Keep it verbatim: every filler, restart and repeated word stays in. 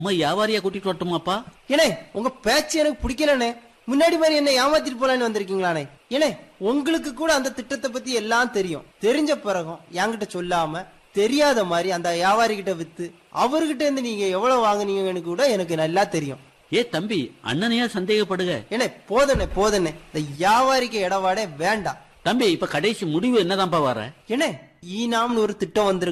அம்மா வியாபாரியா கூட்டிட்டு வரட்டுமாப்பா? ஏனே உங்க பேச்சு எனக்கு பிடிக்கலண்ணே. முன்னாடி மாதிரி என்ன ஏமாத்திட்டு போலான்னு வந்திருக்கீங்களாண்ணே? ஏனே உங்களுக்கு கூட அந்த திட்டத்தை பத்தி எல்லாம் தெரியும். தெரிஞ்ச பிறகும் என்கிட்ட சொல்லாம தெரியாத மாதிரி அந்த வியாபாரி கிட்ட வித்து அவர்கிட்ட இருந்து நீங்க எவ்வளவு வாங்குனீங்கன்னு கூட எனக்கு நல்லா தெரியும். ஏ தம்பி, அண்ணனையா சந்தேகப்படுக? ஏனே போதண்ணே போதண்ணே, இந்த வியாபாரிக்கு இடவாடே வேண்டாம். தம்பி, இப்ப கடைசி முடிவு என்னதான்ப்பா வர? ஏனே ஈனாம்னு ஒரு திட்டம் வந்திருக்கு.